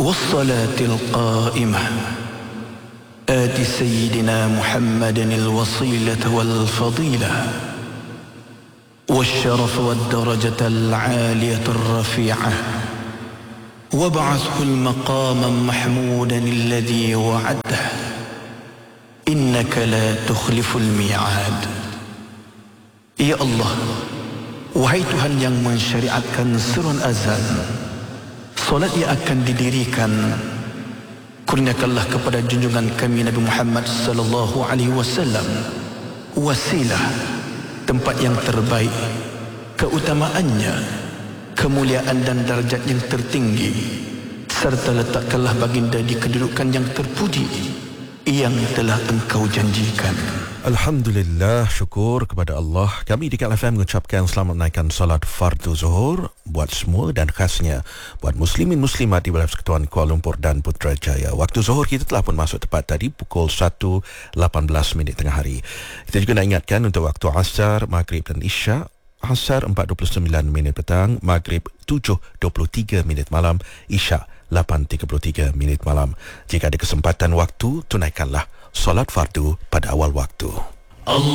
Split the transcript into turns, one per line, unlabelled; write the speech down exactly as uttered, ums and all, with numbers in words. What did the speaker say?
والصلاة القائمة آت سيدنا محمد الوصيلة والفضيلة والشرف والدرجة العالية الرفيعة وابعثه المقام محمودا الذي وعده إنك لا تخلف الميعاد. Ya Allah, wahai Tuhan yang mensyariatkan seruan azan, solat yang akan didirikan, kurniakanlah kepada junjungan kami Nabi Muhammad sallallahu alaihi wasallam wasilah, tempat yang terbaik, keutamaannya, kemuliaan dan darjat yang tertinggi, serta letakkanlah baginda di kedudukan yang terpuji yang telah engkau janjikan.
Alhamdulillah, syukur kepada Allah. Kami di K L F M mengucapkan selamat menaikkan salat fardu zuhur buat semua dan khasnya buat muslimin muslimat di wilayah Persekutuan Kuala Lumpur dan Putrajaya. Waktu zuhur kita telah pun masuk tepat tadi pukul satu lapan belas minit tengah hari. Kita juga nak ingatkan untuk waktu asar, maghrib dan isyak. Asar empat dua puluh sembilan minit petang, maghrib tujuh dua puluh tiga minit malam, isyak lapan tiga puluh tiga minit malam. Jika ada kesempatan waktu, tunaikanlah solat fardu pada awal waktu. Allah